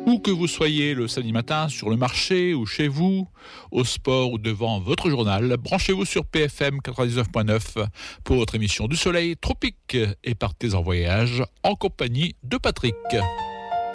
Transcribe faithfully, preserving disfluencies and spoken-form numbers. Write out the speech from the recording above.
Où que vous soyez le samedi matin, sur le marché ou chez vous, au sport ou devant votre journal, branchez-vous sur P F M quatre-vingt-dix-neuf point neuf pour votre émission du Soleil Tropique et partez en voyage en compagnie de Patrick.